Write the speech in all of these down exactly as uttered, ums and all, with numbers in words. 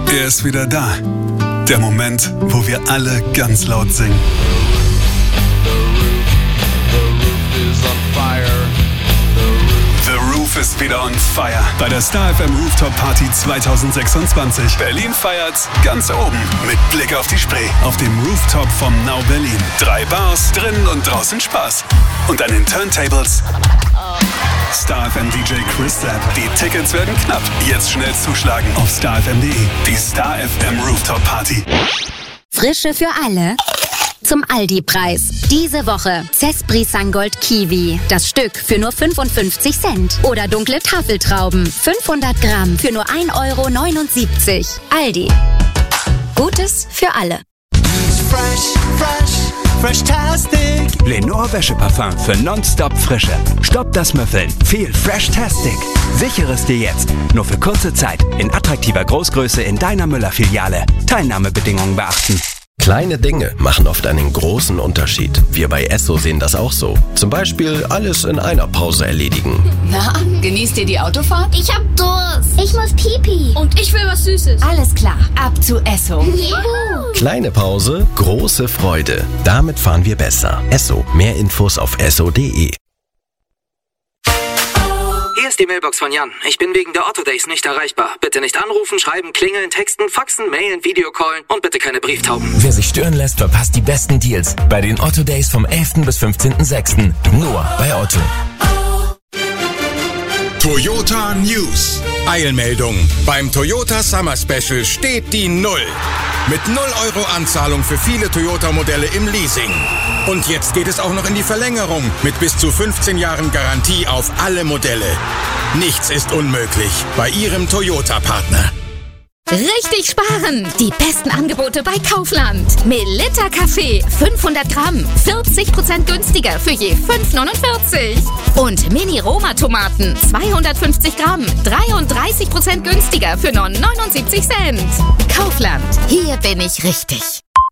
Er ist wieder da. Der Moment, wo wir alle ganz laut singen. The Roof ist wieder on fire. Bei der Star F M Rooftop Party zwanzig sechsundzwanzig. Berlin feiert's ganz oben mit Blick auf die Spree. Auf dem Rooftop vom Now Berlin. Drei Bars, drinnen und draußen Spaß. Und an den Turntables Star F M D J Chris Zapp. Die Tickets werden knapp. Jetzt schnell zuschlagen auf star f m punkt d e. Die Star F M Rooftop Party. Frische für alle. Zum Aldi-Preis. Diese Woche Cespri Sangold Kiwi. Das Stück für nur fünfundfünfzig Cent. Oder dunkle Tafeltrauben. fünfhundert Gramm für nur ein Euro neunundsiebzig. Aldi. Gutes für alle. Fresh, fresh, fresh-tastic. Lenore Wäscheparfum für nonstop Frische. Stopp das Müffeln. Viel Fresh-tastic. Sichere es dir jetzt. Nur für kurze Zeit. In attraktiver Großgröße in deiner Müller-Filiale. Teilnahmebedingungen beachten. Kleine Dinge machen oft einen großen Unterschied. Wir bei Esso sehen das auch so. Zum Beispiel alles in einer Pause erledigen. Na, genießt ihr die Autofahrt? Ich hab Durst. Ich muss Pipi. Und ich will was Süßes. Alles klar, ab zu Esso. Juhu. Kleine Pause, große Freude. Damit fahren wir besser. Esso. Mehr Infos auf esso punkt de. Hier ist die Mailbox von Jan. Ich bin wegen der Otto Days nicht erreichbar. Bitte nicht anrufen, schreiben, klingeln, texten, faxen, mailen, Videocallen und bitte keine Brieftauben. Wer sich stören lässt, verpasst die besten Deals bei den Otto Days vom elften bis fünfzehnten sechsten Nur bei Otto. Toyota News. Eilmeldung. Beim Toyota Summer Special steht die Null. Mit null Euro Anzahlung für viele Toyota-Modelle im Leasing. Und jetzt geht es auch noch in die Verlängerung mit bis zu fünfzehn Jahren Garantie auf alle Modelle. Nichts ist unmöglich bei Ihrem Toyota-Partner. Richtig sparen! Die besten Angebote bei Kaufland. Melitta Kaffee, fünfhundert Gramm, vierzig Prozent günstiger für je fünf neunundvierzig. Und Mini-Roma-Tomaten, zweihundertfünfzig Gramm, dreiunddreißig Prozent günstiger für nur neunundsiebzig Cent. Kaufland, hier bin ich richtig.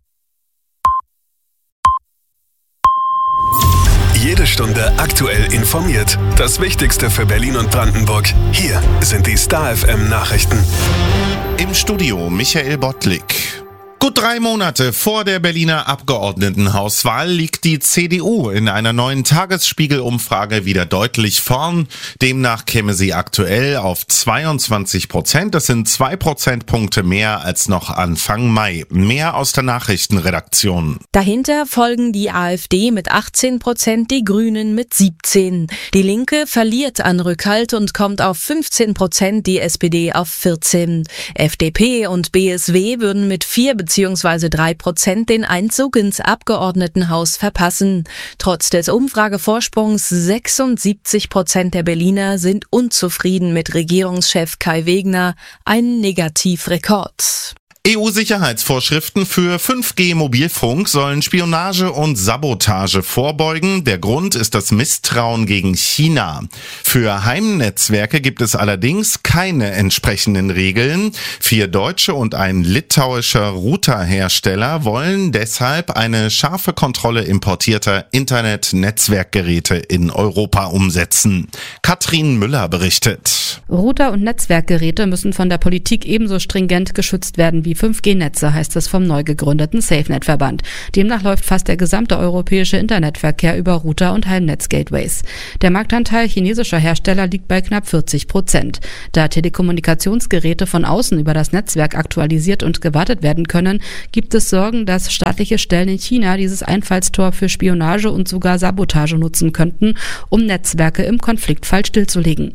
Jede Stunde aktuell informiert. Das Wichtigste für Berlin und Brandenburg. Hier sind die Star F M Nachrichten. Im Studio Michael Bottlik. Gut drei Monate vor der Berliner Abgeordnetenhauswahl liegt die C D U in einer neuen Tagesspiegel-Umfrage wieder deutlich vorn. Demnach käme sie aktuell auf zweiundzwanzig Prozent. Das sind zwei Prozentpunkte mehr als noch Anfang Mai. Mehr aus der Nachrichtenredaktion. Dahinter folgen die AfD mit achtzehn Prozent, die Grünen mit siebzehn. Die Linke verliert an Rückhalt und kommt auf fünfzehn Prozent, die S P D auf vierzehn. F D P und B S W würden mit vier beziehungsweise drei Prozent den Einzug ins Abgeordnetenhaus verpassen. Trotz des Umfragevorsprungs sechsundsiebzig Prozent der Berliner sind unzufrieden mit Regierungschef Kai Wegner, ein Negativrekord. E U-Sicherheitsvorschriften für fünf G Mobilfunk sollen Spionage und Sabotage vorbeugen. Der Grund ist das Misstrauen gegen China. Für Heimnetzwerke gibt es allerdings keine entsprechenden Regeln. Vier deutsche und ein litauischer Routerhersteller wollen deshalb eine scharfe Kontrolle importierter Internet-Netzwerkgeräte in Europa umsetzen. Katrin Müller berichtet. Router und Netzwerkgeräte müssen von der Politik ebenso stringent geschützt werden wie fünf G Netze, heißt es vom neu gegründeten SafeNet-Verband. Demnach läuft fast der gesamte europäische Internetverkehr über Router und Heimnetz-Gateways. Der Marktanteil chinesischer Hersteller liegt bei knapp vierzig Prozent. Da Telekommunikationsgeräte von außen über das Netzwerk aktualisiert und gewartet werden können, gibt es Sorgen, dass staatliche Stellen in China dieses Einfallstor für Spionage und sogar Sabotage nutzen könnten, um Netzwerke im Konfliktfall stillzulegen.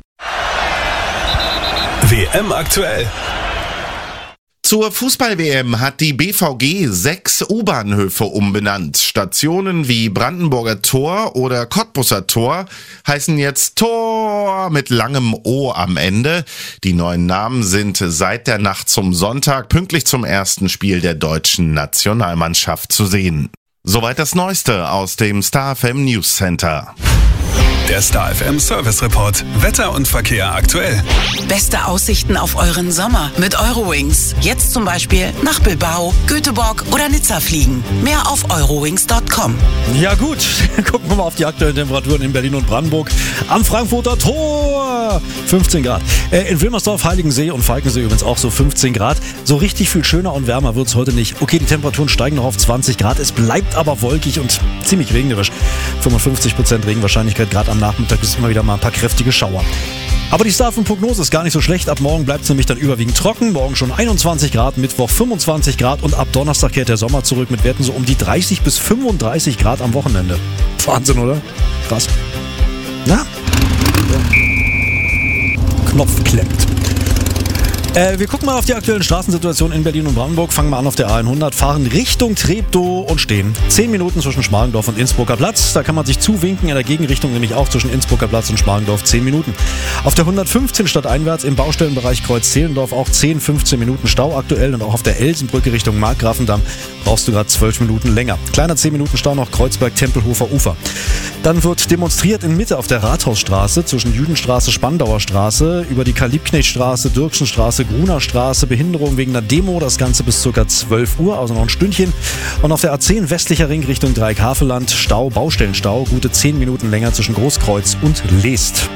W M aktuell. Zur Fußball-W M hat die B V G sechs U-Bahnhöfe umbenannt. Stationen wie Brandenburger Tor oder Cottbusser Tor heißen jetzt Tor mit langem O am Ende. Die neuen Namen sind seit der Nacht zum Sonntag pünktlich zum ersten Spiel der deutschen Nationalmannschaft zu sehen. Soweit das Neueste aus dem Star F M News Center. Der Star F M Service Report. Wetter und Verkehr aktuell. Beste Aussichten auf euren Sommer mit Eurowings. Jetzt zum Beispiel nach Bilbao, Göteborg oder Nizza fliegen. Mehr auf eurowings punkt com. Ja gut, gucken wir mal auf die aktuellen Temperaturen in Berlin und Brandenburg. Am Frankfurter Tor fünfzehn Grad. Äh, in Wilmersdorf, Heiligensee und Falkensee übrigens auch so fünfzehn Grad. So richtig viel schöner und wärmer wird es heute nicht. Okay, die Temperaturen steigen noch auf zwanzig Grad. Es bleibt aber wolkig und ziemlich regnerisch. fünfundfünfzig Prozent Regenwahrscheinlichkeit. Gerade am Nachmittag ist immer wieder mal ein paar kräftige Schauer. Aber die Star fünf Prognose ist gar nicht so schlecht. Ab morgen bleibt es nämlich dann überwiegend trocken. Morgen schon einundzwanzig Grad, Mittwoch fünfundzwanzig Grad und ab Donnerstag kehrt der Sommer zurück mit Werten so um die dreißig bis fünfunddreißig Grad am Wochenende. Wahnsinn, oder? Krass. Na? Knopf klemmt. Äh, wir gucken mal auf die aktuellen Straßensituationen in Berlin und Brandenburg. Fangen wir an auf der A hundert, fahren Richtung Treptow und stehen zehn Minuten zwischen Schmargendorf und Innsbrucker Platz. Da kann man sich zuwinken, in der Gegenrichtung nämlich auch zwischen Innsbrucker Platz und Schmargendorf zehn Minuten. Auf der hundertfünfzehn stadteinwärts im Baustellenbereich Kreuz-Zehlendorf auch zehn, fünfzehn Minuten Stau aktuell und auch auf der Elsenbrücke Richtung Markgrafendamm brauchst du gerade zwölf Minuten länger. Kleiner zehn Minuten Stau noch Kreuzberg-Tempelhofer Ufer. Dann wird demonstriert in Mitte auf der Rathausstraße zwischen Jüdenstraße, Spandauer Straße, über die Karl-Liebknecht-Straße, Dirksenstraße, Gruner Straße, Behinderung wegen einer Demo, das Ganze bis ca. zwölf Uhr, also noch ein Stündchen. Und auf der A zehn westlicher Ring Richtung Dreieckhaveland, Stau, Baustellenstau, gute zehn Minuten länger zwischen Großkreuz und Leest.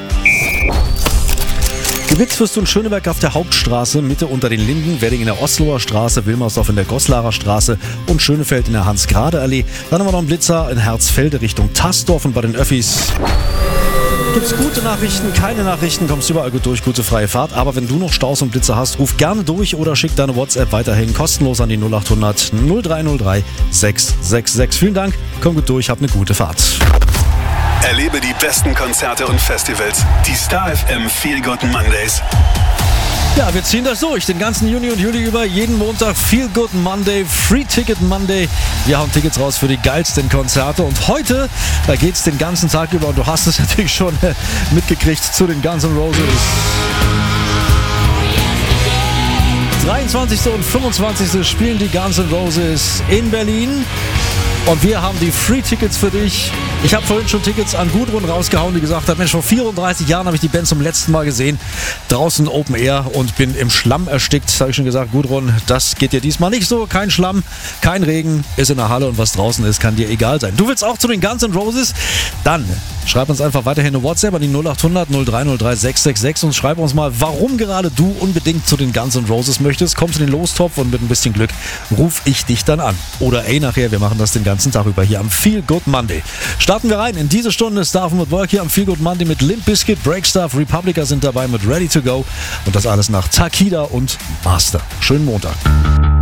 Geblitzt wirst du in Schöneberg auf der Hauptstraße, Mitte unter den Linden, Wedding in der Osloer Straße, Wilmersdorf in der Goslarer Straße und Schönefeld in der Hans-Grade-Allee. Dann haben wir noch einen Blitzer in Herzfelde Richtung Tasdorf und bei den Öffis gibt's gute Nachrichten, keine Nachrichten, kommst überall gut durch, gute freie Fahrt. Aber wenn du noch Staus und Blitzer hast, ruf gerne durch oder schick deine WhatsApp weiterhin kostenlos an die null acht hundert null drei null drei sechs sechs sechs. Vielen Dank, komm gut durch, hab eine gute Fahrt. Erlebe die besten Konzerte und Festivals. Die Star F M Feel Good Mondays. Ja, wir ziehen das durch. Den ganzen Juni und Juli über. Jeden Montag Feel Good Monday, Free Ticket Monday. Wir hauen Tickets raus für die geilsten Konzerte. Und heute, da geht's den ganzen Tag über. Und du hast es natürlich schon äh, mitgekriegt zu den Guns N' Roses. dreiundzwanzigsten und fünfundzwanzigsten spielen die Guns N' Roses in Berlin. Und wir haben die Free-Tickets für dich. Ich habe vorhin schon Tickets an Gudrun rausgehauen, die gesagt hat, Mensch, vor vierunddreißig Jahren habe ich die Band zum letzten Mal gesehen. Draußen Open Air und bin im Schlamm erstickt. Da habe ich schon gesagt, Gudrun, das geht dir diesmal nicht so. Kein Schlamm, kein Regen, ist in der Halle und was draußen ist, kann dir egal sein. Du willst auch zu den Guns N' Roses? Dann schreib uns einfach weiterhin eine WhatsApp an die null acht hundert null drei null drei sechs sechs sechs und schreib uns mal, warum gerade du unbedingt zu den Guns N' Roses möchtest. Kommst in den Lostopf und mit ein bisschen Glück ruf ich dich dann an. Oder ey, nachher, wir machen das den ganzen Tag über hier am Feel Good Monday. Starten wir rein in diese Stunde Star with Work hier am Feel Good Monday mit Limp Bizkit, Breakstuff, Republica sind dabei mit Ready to Go und das alles nach Takida und Master. Schönen Montag.